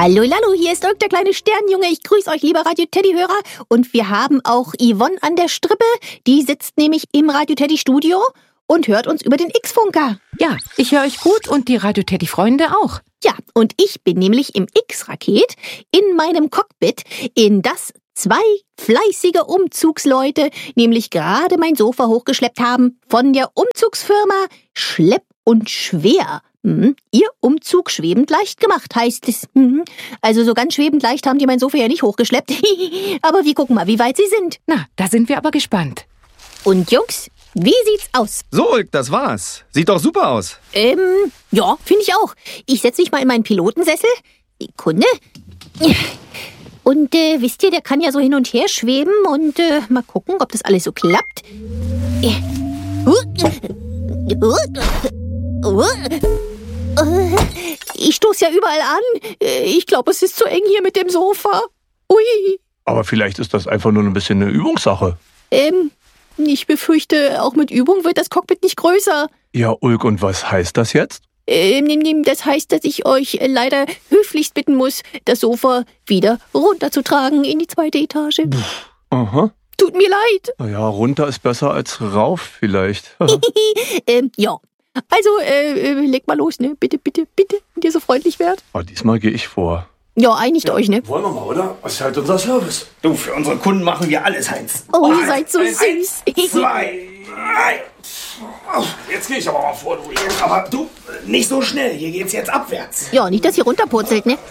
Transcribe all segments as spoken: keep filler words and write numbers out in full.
Hallo, Lalo, hier ist Ulk, der kleine Sternjunge. Ich grüße euch, liebe Radio-Teddy-Hörer. Und wir haben auch Yvonne an der Strippe. Die sitzt nämlich im Radio-Teddy-Studio und hört uns über den X-Funker. Ja, ich höre euch gut und die Radio-Teddy-Freunde auch. Ja, und ich bin nämlich im X-Raket in meinem Cockpit, in das zwei fleißige Umzugsleute nämlich gerade mein Sofa hochgeschleppt haben von der Umzugsfirma Schlepp und Schwer. Mhm. Ihr Umzug schwebend leicht gemacht, heißt es. Mhm. Also so ganz schwebend leicht haben die mein Sofa ja nicht hochgeschleppt. Aber wir gucken mal, wie weit sie sind. Na, da sind wir aber gespannt. Und Jungs, wie sieht's aus? So, Ulk, das war's. Sieht doch super aus. Ähm, ja, finde ich auch. Ich setze mich mal in meinen Pilotensessel. Sekunde. Und äh, wisst ihr, der kann ja so hin und her schweben und äh, mal gucken, ob das alles so klappt. Ich stoße ja überall an. Ich glaube, es ist zu eng hier mit dem Sofa. Ui. Aber vielleicht ist das einfach nur ein bisschen eine Übungssache. Ähm, ich befürchte, auch mit Übung wird das Cockpit nicht größer. Ja, Ulk, und was heißt das jetzt? Ähm, das heißt, dass ich euch leider höflichst bitten muss, das Sofa wieder runterzutragen in die zweite Etage. Pff, aha. Tut mir leid. Naja, runter ist besser als rauf vielleicht. ähm, ja. Also, äh, leg mal los, ne? Bitte, bitte, bitte, wenn ihr so freundlich wärt. Aber diesmal gehe ich vor. Ja, einigt euch, ne? Wollen wir mal, oder? Was ist halt unser Service? Du, für unsere Kunden machen wir alles, Heinz. Oh, ihr Eins, seid so eins, süß. Eins, zwei, drei. Oh, jetzt gehe ich aber mal vor, du. Aber du, nicht so schnell. Hier geht's jetzt abwärts. Ja, nicht, dass ihr runterpurzelt, ne?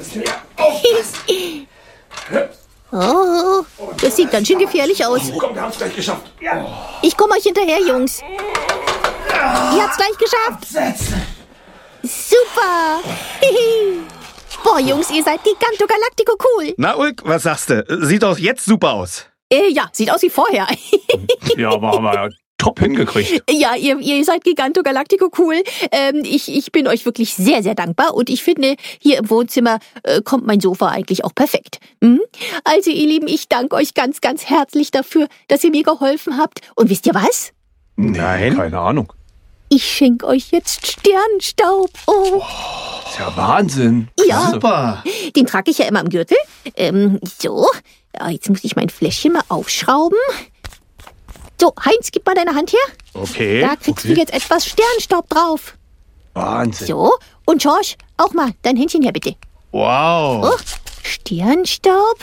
Oh, das sieht ganz schön gefährlich aus. Komm, wir haben's gleich geschafft. Ja. Ich komme euch hinterher, Jungs. Ihr habt's gleich geschafft. Absetzen. Super. Boah, Jungs, ihr seid Giganto Galactico cool. Na, Ulk, was sagst du? Sieht doch jetzt super aus. Äh, ja, sieht aus wie vorher. Ja, aber haben wir ja top hingekriegt. Ja, ihr, ihr seid Giganto Galactico cool. Ähm, ich, ich bin euch wirklich sehr, sehr dankbar. Und ich finde, hier im Wohnzimmer äh, kommt mein Sofa eigentlich auch perfekt. Mhm. Also, ihr Lieben, ich danke euch ganz, ganz herzlich dafür, dass ihr mir geholfen habt. Und wisst ihr was? Nein. Keine Ahnung. Ich schenke euch jetzt Sternenstaub. Oh. Ist ja Wahnsinn. Ja. Super. Den trage ich ja immer am Gürtel. Ähm, so. Ja, jetzt muss ich mein Fläschchen mal aufschrauben. So, Heinz, gib mal deine Hand her. Okay. Da kriegst okay. du jetzt etwas Sternenstaub drauf. Wahnsinn. So. Und George, auch mal dein Händchen her, bitte. Wow. Oh, Sternenstaub.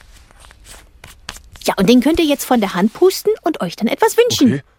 Ja, und den könnt ihr jetzt von der Hand pusten und euch dann etwas wünschen. Okay.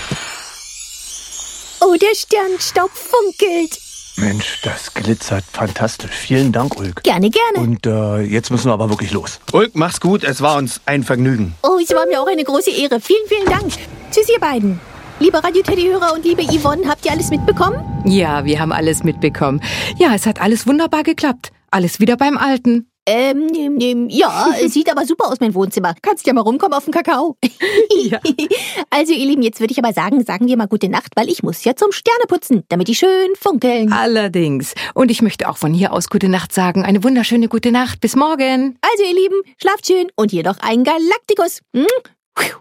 Oh, der Sternenstaub funkelt. Mensch, das glitzert fantastisch. Vielen Dank, Ulk. Gerne, gerne. Und äh, jetzt müssen wir aber wirklich los. Ulk, mach's gut. Es war uns ein Vergnügen. Oh, es war mir auch eine große Ehre. Vielen, vielen Dank. Tschüss, ihr beiden. Liebe Radio-Teddy-Hörer und liebe Yvonne, habt ihr alles mitbekommen? Ja, wir haben alles mitbekommen. Ja, es hat alles wunderbar geklappt. Alles wieder beim Alten. Ähm, ähm, ja, es sieht aber super aus, mein Wohnzimmer. Kannst ja mal rumkommen auf den Kakao. Ja. Also, ihr Lieben, jetzt würde ich aber sagen, sagen wir mal gute Nacht, weil ich muss ja zum Sterneputzen, damit die schön funkeln. Allerdings. Und ich möchte auch von hier aus gute Nacht sagen. Eine wunderschöne gute Nacht. Bis morgen. Also, ihr Lieben, schlaft schön und hier noch ein Galaktikus. Hm?